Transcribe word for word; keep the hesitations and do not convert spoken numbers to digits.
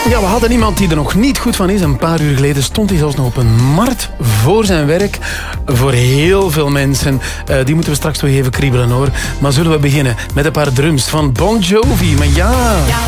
Ja, we hadden iemand die er nog niet goed van is. Een paar uur geleden stond hij zelfs nog op een markt voor zijn werk. Voor heel veel mensen. Uh, die moeten we straks nog even kriebelen, hoor. Maar zullen we beginnen met een paar drums van Bon Jovi. Maar ja... ja